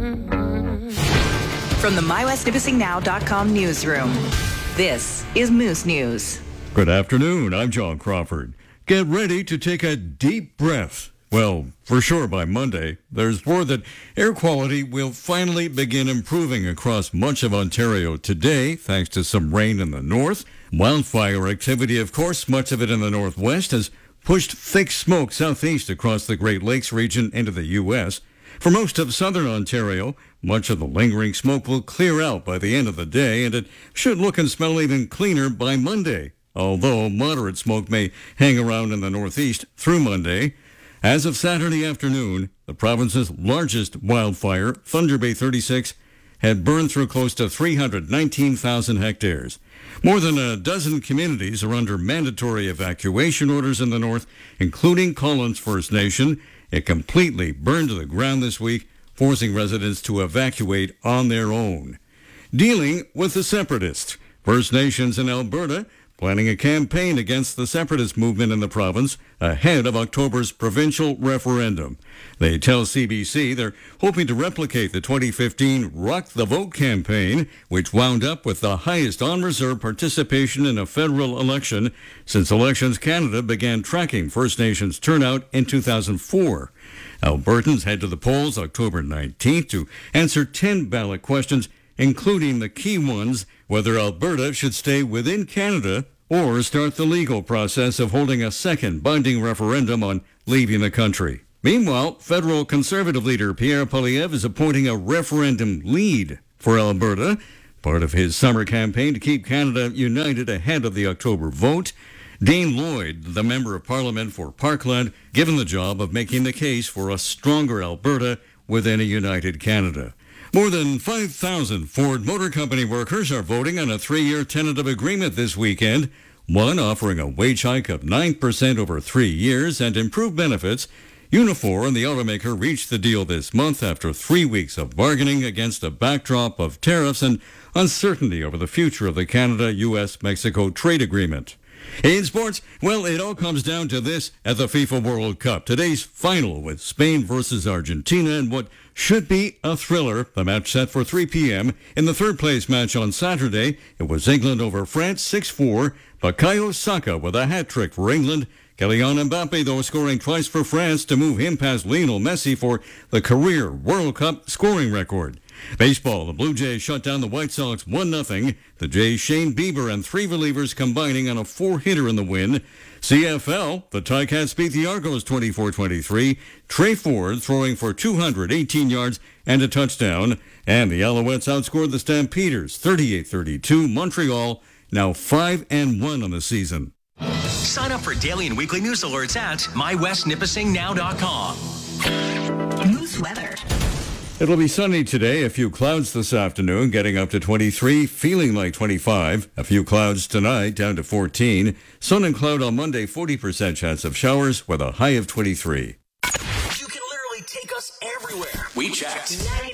From the MyWestNipissingNow.com newsroom, this is Moose News. Good afternoon, I'm John Crawford. Get ready to take a deep breath. Well, for sure by Monday, there's word that air quality will finally begin improving across much of Ontario today, thanks to some rain in the north. Wildfire activity, of course, much of it in the northwest, has pushed thick smoke southeast across the Great Lakes region into the U.S. For most of southern Ontario, much of the lingering smoke will clear out by the end of the day, and it should look and smell even cleaner by Monday, although moderate smoke may hang around in the northeast through Monday. As of Saturday afternoon, the province's largest wildfire, Thunder Bay 36, had burned through close to 319,000 hectares. More than a dozen communities are under mandatory evacuation orders in the north, including Collins First Nation. It completely burned to the ground this week, forcing residents to evacuate on their own. Dealing with the separatists, First Nations in Alberta planning a campaign against the separatist movement in the province ahead of October's provincial referendum. They tell CBC they're hoping to replicate the 2015 Rock the Vote campaign, which wound up with the highest on-reserve participation in a federal election since Elections Canada began tracking First Nations turnout in 2004. Albertans head to the polls October 19th to answer 10 ballot questions, including the key ones: whether Alberta should stay within Canada or start the legal process of holding a second binding referendum on leaving the country. Meanwhile, federal Conservative leader Pierre Poilievre is appointing a referendum lead for Alberta, part of his summer campaign to keep Canada united ahead of the October vote. Dane Lloyd, the Member of Parliament for Parkland, given the job of making the case for a stronger Alberta within a united Canada. More than 5,000 Ford Motor Company workers are voting on a 3-year tentative agreement this weekend, one offering a wage hike of 9% over 3 years and improved benefits. Unifor and the automaker reached the deal this month after 3 weeks of bargaining against a backdrop of tariffs and uncertainty over the future of the Canada-U.S.-Mexico trade agreement. In sports, well, it all comes down to this at the FIFA World Cup. Today's final with Spain versus Argentina and what should be a thriller. The match set for 3 p.m. In the third-place match on Saturday, it was England over France 6-4. Bukayo Saka with a hat-trick for England. Kylian Mbappe, though, scoring twice for France to move him past Lionel Messi for the career World Cup scoring record. Baseball, the Blue Jays shut down the White Sox 1-0. The Jays' Shane Bieber and 3 relievers combining on a 4-hitter in the win. CFL, the Ticats beat the Argos 24-23. Trey Ford throwing for 218 yards and a touchdown. And the Alouettes outscored the Stampeders 38-32. Montreal now 5-1 on the season. Sign up for daily and weekly news alerts at MyWestNipissingNow.com. Moose weather. It'll be sunny today, a few clouds this afternoon, getting up to 23, feeling like 25. A few clouds tonight, down to 14. Sun and cloud on Monday, 40% chance of showers with a high of 23. You can literally take us everywhere. We checked.